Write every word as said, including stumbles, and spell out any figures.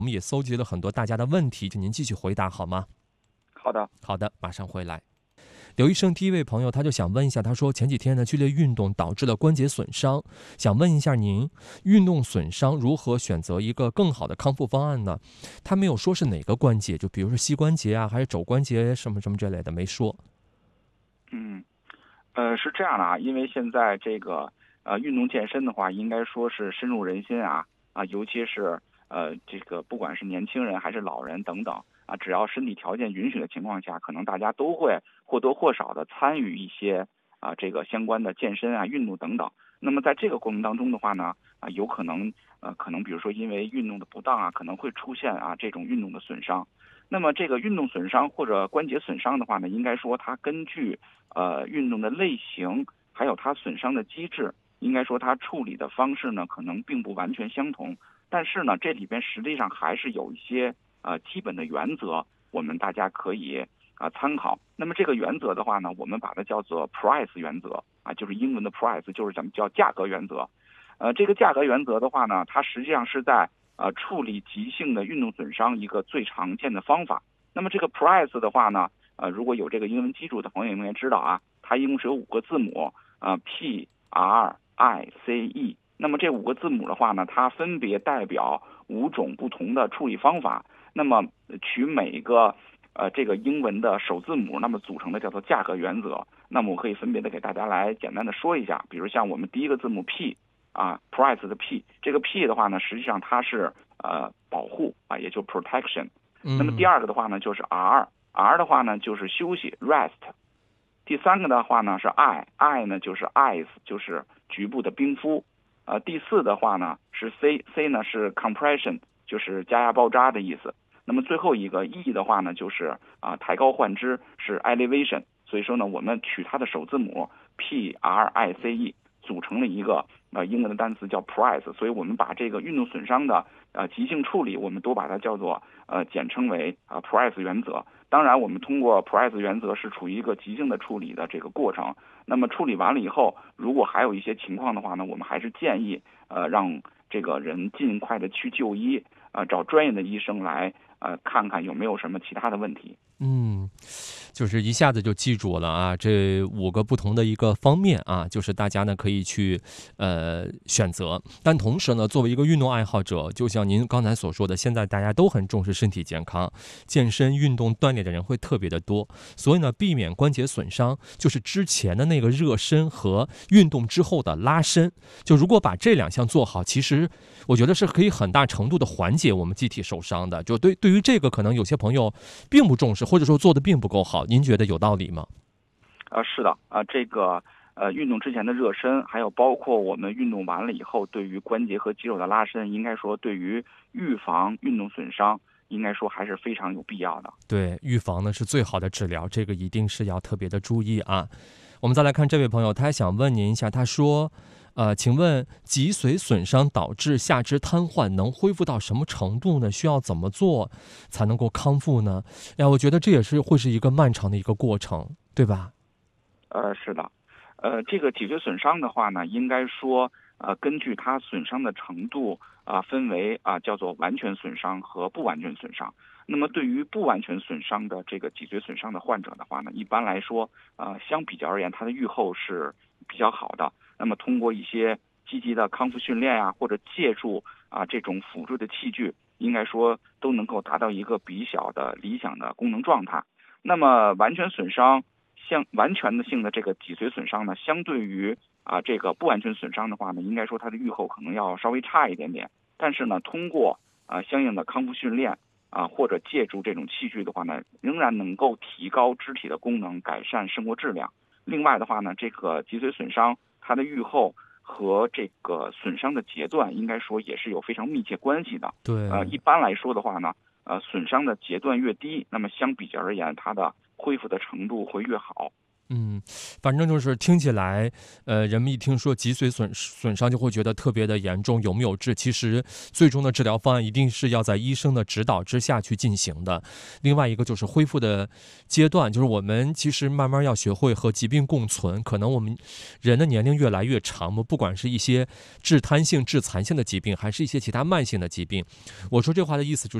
我们也搜集了很多大家的问题，就您继续回答好吗？ 好的， 好的，马上回来。刘医生第一位朋友他就想问一下，他说前几天呢剧烈运动导致了关节损伤，想问一下您，运动损伤如何选择一个更好的康复方案呢？他没有说是哪个关节，就比如说膝关节啊，还是肘关节什么什么之类的，没说。 嗯，呃，是这样的啊，因为现在这个呃运动健身的话，应该说是深入人心啊啊，尤其是呃这个不管是年轻人还是老人等等啊，只要身体条件允许的情况下，可能大家都会或多或少的参与一些啊这个相关的健身啊运动等等。那么在这个过程当中的话呢，啊有可能呃可能比如说因为运动的不当啊，可能会出现啊这种运动的损伤。那么这个运动损伤或者关节损伤的话呢，应该说它根据呃运动的类型，还有它损伤的机制，应该说它处理的方式呢，可能并不完全相同。但是呢，这里边实际上还是有一些呃基本的原则，我们大家可以啊、呃、参考。那么这个原则的话呢，我们把它叫做 price 原则啊，就是英文的 price，就是咱们叫价格原则。呃，这个价格原则的话呢，它实际上是在呃处理急性的运动损伤一个最常见的方法。那么这个 price 的话呢，呃，如果有这个英文基础的朋友们也知道啊，它一共是有五个字母，呃，P R I C E。那么这五个字母的话呢，它分别代表五种不同的处理方法。那么取每一个呃这个英文的首字母，那么组成的叫做价格原则。那么我可以分别的给大家来简单的说一下，比如像我们第一个字母 P。啊 ，price 的 P， 这个 P 的话呢，实际上它是呃保护啊，也就 protection。那么第嗯二个的话呢，就是 R，R 的话呢就是休息 rest。第三个的话呢是 I，I 呢就是 ice， 就是局部的冰敷。呃，第四的话呢是 C，C 呢是 compression， 就是加压包扎的意思。那么最后一个 E 的话呢就是啊、呃、抬高换肢，是 elevation。所以说呢，我们取它的首字母 P R I C E。组成了一个呃英文的单词叫 price， 所以我们把这个运动损伤的呃急性处理，我们都把它叫做呃简称为啊、呃、price 原则。当然，我们通过 price 原则是处于一个急性的处理的这个过程。那么处理完了以后，如果还有一些情况的话呢，我们还是建议呃让这个人尽快的去就医，啊、呃、找专业的医生来呃看看有没有什么其他的问题。 嗯，就是一下子就记住了啊，这五个不同的一个方面啊，就是大家呢可以去呃选择。但同时呢，作为一个运动爱好者，就像您刚才所说的，现在大家都很重视身体健康，健身运动锻炼的人会特别的多，所以呢，避免关节损伤，就是之前的那个热身和运动之后的拉伸。就如果把这两项做好，其实我觉得是可以很大程度的缓解我们机体受伤的。就对对于这个，可能有些朋友并不重视，或者说做的并不够好，您觉得有道理吗？ 呃，是的，啊、呃，这个呃，运动之前的热身，还有包括我们运动完了以后，对于关节和肌肉的拉伸，应该说对于预防运动损伤，应该说还是非常有必要的。 对，预防呢是最好的治疗，这个一定是要特别的注意啊。我们再来看这位朋友，他还想问您一下，他说，呃，请问脊髓损伤导致下肢瘫痪能恢复到什么程度呢？需要怎么做才能够康复呢？呀，我觉得这也是会是一个漫长的一个过程，对吧？ 呃，是的，呃，这个脊髓损伤的话呢，应该说，呃，根据它损伤的程度啊、呃，分为啊、呃、叫做完全损伤和不完全损伤。那么对于不完全损伤的这个脊髓损伤的患者的话呢，一般来说，呃，相比较而言，它的预后是比较好的。那么通过一些积极的康复训练啊，或者借助啊、这种辅助的器具，应该说都能够达到一个比较的理想的功能状态。那么完全损伤。像完全的性的这个脊髓损伤呢，相对于啊这个不完全损伤的话呢，应该说它的预后可能要稍微差一点点。但是呢，通过啊相应的康复训练啊或者借助这种器具的话呢，仍然能够提高肢体的功能，改善生活质量。另外的话呢，这个脊髓损伤它的预后和这个损伤的节段，应该说也是有非常密切关系的。呃， 对， 一般来说的话呢，呃，损伤的节段越低，那么相比较而言，它的恢复的程度会越好。 嗯，反正就是听起来，呃，人们一听说脊髓损损伤就会觉得特别的严重，有没有治？其实最终的治疗方案一定是要在医生的指导之下去进行的。另外一个就是恢复的阶段，就是我们其实慢慢要学会和疾病共存。可能我们人的年龄越来越长嘛，不管是一些致瘫性、致残性的疾病，还是一些其他慢性的疾病。我说这话的意思就是。